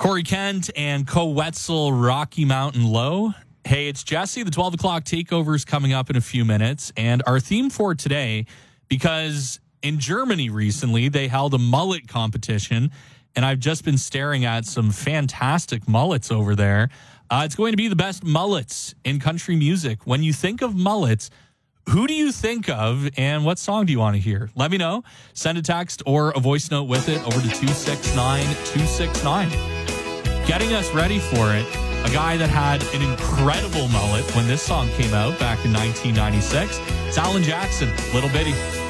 Corey Kent and Coetzel, Rocky Mountain Low. Hey, it's Jesse. The 12 o'clock takeover is coming up in a few minutes. And our theme for today, because in Germany recently, they held a mullet competition. And I've just been staring at some fantastic mullets over there. It's going to be the best mullets in country music. When you think of mullets, who do you think of and what song do you want to hear? Let me know. Send a text or a voice note with it over to 269-269. Getting us ready for it, a guy that had an incredible mullet when this song came out back in 1996. It's Alan Jackson, Little Bitty.